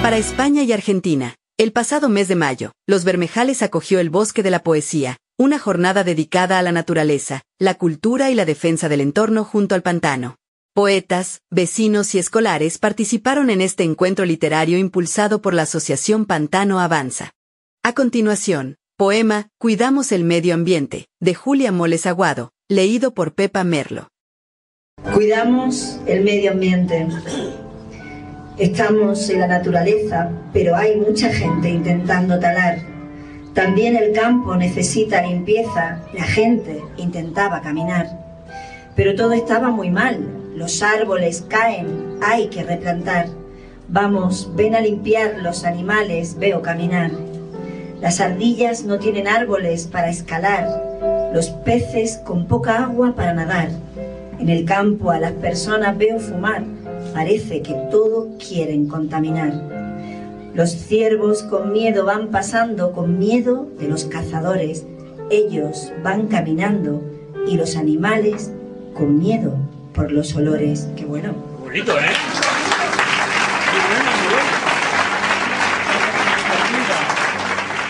Para España y Argentina, el pasado mes de mayo, Los Bermejales acogió el Bosque de la Poesía, una jornada dedicada a la naturaleza, la cultura y la defensa del entorno junto al pantano. Poetas, vecinos y escolares participaron en este encuentro literario impulsado por la Asociación Pantano Avanza. A continuación, poema Cuidamos el medio ambiente, de Julia Moles Aguado, leído por Pepa Merlo. Cuidamos el medio ambiente. Estamos en la naturaleza, pero hay mucha gente intentando talar. También el campo necesita limpieza, la gente intentaba caminar. Pero todo estaba muy mal, los árboles caen, hay que replantar. Vamos, ven a limpiar los animales, veo caminar. Las ardillas no tienen árboles para escalar, los peces con poca agua para nadar. En el campo a las personas veo fumar, parece que todo quieren contaminar. Los ciervos con miedo van pasando, con miedo de los cazadores. Ellos van caminando y los animales con miedo por los olores. ¡Qué bueno! Bonito, ¿eh?